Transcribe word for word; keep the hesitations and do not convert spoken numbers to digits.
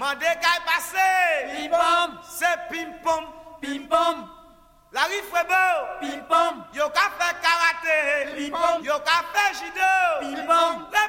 Mandé qu'à passer. Pim pom. C'est pim pom. Pim pom. La rue Frebo. Pim pom. Yo ka fait karaté. Pim pom. Yo ka fait judo. Pim pom.